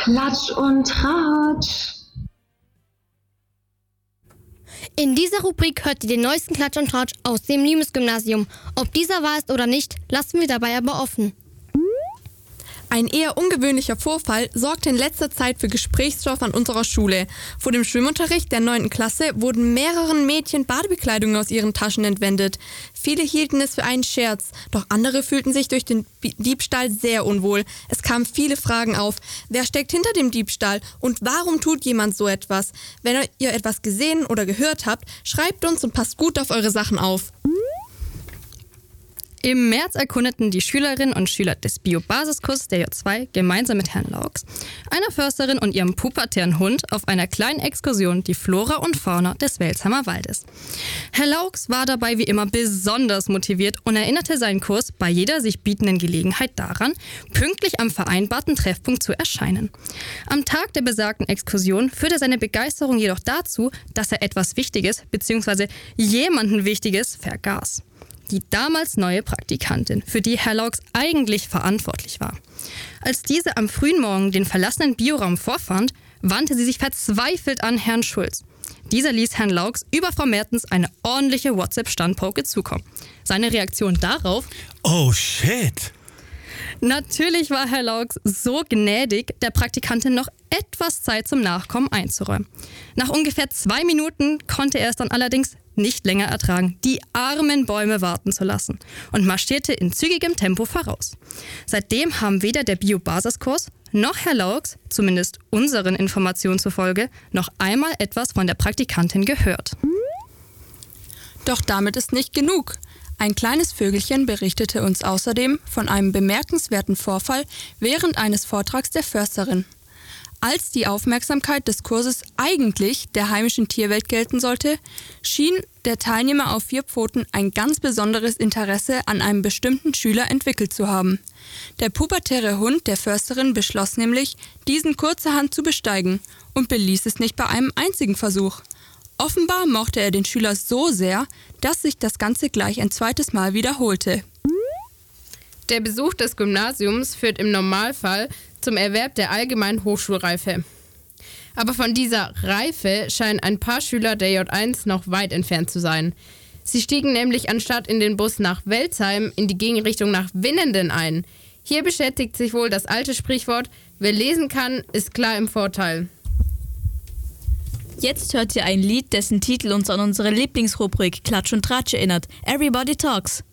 Klatsch und Tratsch. In dieser Rubrik hört ihr den neuesten Klatsch und Tratsch aus dem Limes-Gymnasium. Ob dieser wahr ist oder nicht, lassen wir dabei aber offen. Ein eher ungewöhnlicher Vorfall sorgte in letzter Zeit für Gesprächsstoff an unserer Schule. Vor dem Schwimmunterricht der 9. Klasse wurden mehreren Mädchen Badebekleidung aus ihren Taschen entwendet. Viele hielten es für einen Scherz, doch andere fühlten sich durch den Diebstahl sehr unwohl. Es kamen viele Fragen auf. Wer steckt hinter dem Diebstahl und warum tut jemand so etwas? Wenn ihr etwas gesehen oder gehört habt, schreibt uns und passt gut auf eure Sachen auf. Im März erkundeten die Schülerinnen und Schüler des Bio-Basiskurses der J2 gemeinsam mit Herrn Laux, einer Försterin und ihrem pubertären Hund auf einer kleinen Exkursion die Flora und Fauna des Welsheimer Waldes. Herr Laux war dabei wie immer besonders motiviert und erinnerte seinen Kurs bei jeder sich bietenden Gelegenheit daran, pünktlich am vereinbarten Treffpunkt zu erscheinen. Am Tag der besagten Exkursion führte seine Begeisterung jedoch dazu, dass er etwas Wichtiges bzw. jemanden Wichtiges vergaß. Die damals neue Praktikantin, für die Herr Laux eigentlich verantwortlich war. Als diese am frühen Morgen den verlassenen Bioraum vorfand, wandte sie sich verzweifelt an Herrn Schulz. Dieser ließ Herrn Laux über Frau Mertens eine ordentliche WhatsApp-Standpauke zukommen. Seine Reaktion darauf: Oh shit! Natürlich war Herr Laux so gnädig, der Praktikantin noch etwas Zeit zum Nachkommen einzuräumen. Nach ungefähr 2 Minuten konnte er es dann allerdings nicht länger ertragen, die armen Bäume warten zu lassen und marschierte in zügigem Tempo voraus. Seitdem haben weder der Bio-Basiskurs noch Herr Laux, zumindest unseren Informationen zufolge, noch einmal etwas von der Praktikantin gehört. Doch damit ist nicht genug. Ein kleines Vögelchen berichtete uns außerdem von einem bemerkenswerten Vorfall während eines Vortrags der Försterin. Als die Aufmerksamkeit des Kurses eigentlich der heimischen Tierwelt gelten sollte, schien der Teilnehmer auf 4 Pfoten ein ganz besonderes Interesse an einem bestimmten Schüler entwickelt zu haben. Der pubertäre Hund der Försterin beschloss nämlich, diesen kurzerhand zu besteigen und beließ es nicht bei einem einzigen Versuch. Offenbar mochte er den Schüler so sehr, dass sich das Ganze gleich ein zweites Mal wiederholte. Der Besuch des Gymnasiums führt im Normalfall zum Erwerb der allgemeinen Hochschulreife. Aber von dieser Reife scheinen ein paar Schüler der J1 noch weit entfernt zu sein. Sie stiegen nämlich anstatt in den Bus nach Welzheim in die Gegenrichtung nach Winnenden ein. Hier bestätigt sich wohl das alte Sprichwort: Wer lesen kann, ist klar im Vorteil. Jetzt hört ihr ein Lied, dessen Titel uns an unsere Lieblingsrubrik Klatsch und Tratsch erinnert. Everybody Talks.